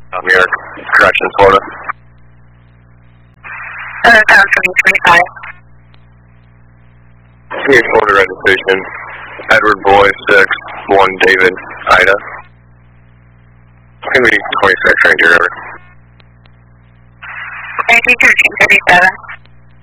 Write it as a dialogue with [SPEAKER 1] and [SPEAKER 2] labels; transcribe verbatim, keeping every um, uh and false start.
[SPEAKER 1] New York Corrections, Florida.
[SPEAKER 2] Uh, twenty twenty-five.
[SPEAKER 1] Give me Florida registration. Edward Boy six one David Ida. It's gonna be twenty-six Ranger.
[SPEAKER 2] nineteen thirteen thirty-seven.